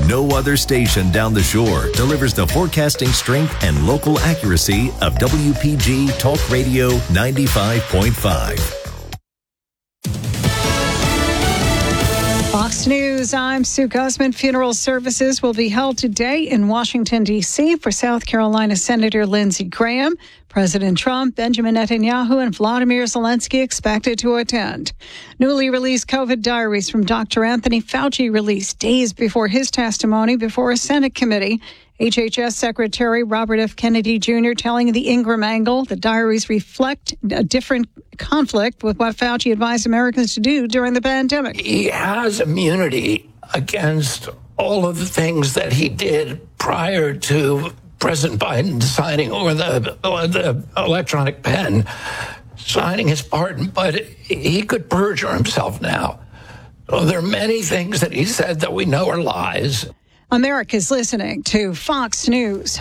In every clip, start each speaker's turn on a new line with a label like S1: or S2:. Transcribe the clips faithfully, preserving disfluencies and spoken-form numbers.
S1: No other station down the shore delivers the forecasting strength and local accuracy of W P G Talk Radio ninety-five point five.
S2: Fox News, I'm Sue Guzman. Funeral services will be held today in Washington, D C for South Carolina Senator Lindsey Graham. President Trump, Benjamin Netanyahu, and Vladimir Zelensky expected to attend. Newly released COVID diaries from Doctor Anthony Fauci released days before his testimony before a Senate committee. H H S Secretary Robert F. Kennedy Junior telling the Ingram Angle the diaries reflect a different conflict with what Fauci advised Americans to do during the pandemic.
S3: He has immunity against all of the things that he did prior to President Biden signing, or the, or the electronic pen, signing his pardon, but he could perjure himself now. So there are many things that he said that we know are lies.
S2: America's listening to Fox News.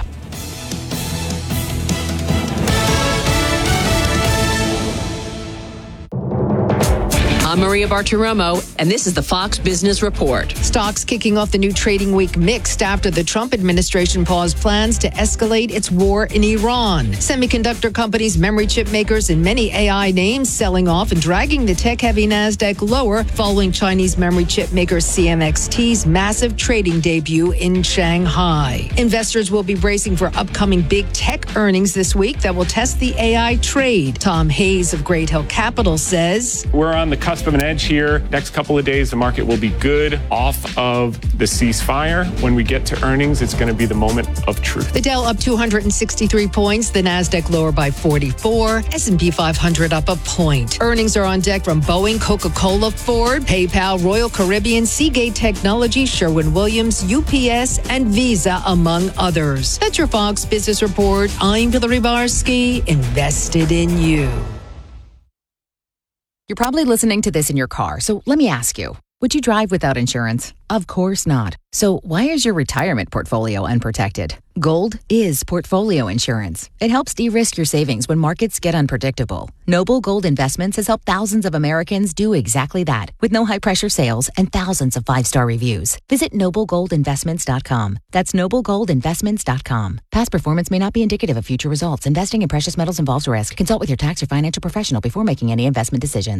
S4: I'm Maria Bartiromo, and this is the Fox Business Report.
S5: Stocks kicking off the new trading week mixed after the Trump administration paused plans to escalate its war in Iran. Semiconductor companies, memory chip makers, and many A I names selling off and dragging the tech-heavy NASDAQ lower following Chinese memory chip maker C M X T's massive trading debut in Shanghai. Investors will be bracing for upcoming big tech earnings this week that will test the A I trade. Tom Hayes of Great Hill Capital says,
S6: We're on the cusp of an edge here. Next couple of days, the market will be good off of the ceasefire. When we get to earnings, it's going to be the moment of truth.
S5: The Dow up two hundred sixty-three points, the NASDAQ lower by forty-four, S and P five hundred up a point. Earnings are on deck from Boeing, Coca-Cola, Ford, PayPal, Royal Caribbean, Seagate Technology, Sherwin-Williams, U P S, and Visa, among others. That's your Fox Business Report. I'm Hillary Barsky, invested in you.
S7: You're probably listening to this in your car, so let me ask you, would you drive without insurance? Of course not. So why is your retirement portfolio unprotected? Gold is portfolio insurance. It helps de-risk your savings when markets get unpredictable. Noble Gold Investments has helped thousands of Americans do exactly that, with no high-pressure sales and thousands of five-star reviews. Visit noble gold investments dot com. That's noble gold investments dot com. Past performance may not be indicative of future results. Investing in precious metals involves risk. Consult with your tax or financial professional before making any investment decisions.